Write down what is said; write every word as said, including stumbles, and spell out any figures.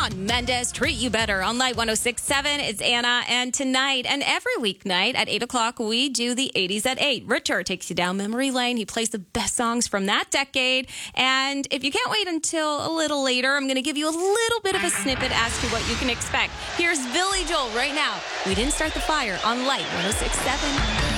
Shawn Mendes, Treat You Better on Light one oh six point seven. It's Anna, and tonight and every weeknight at eight o'clock, we do the eighties at eight. Richard takes you down memory lane. He plays the best songs from that decade. And if you can't wait until a little later, I'm going to give you a little bit of a snippet as to what you can expect. Here's Billy Joel right now. We didn't start the fire on Light one oh six point seven.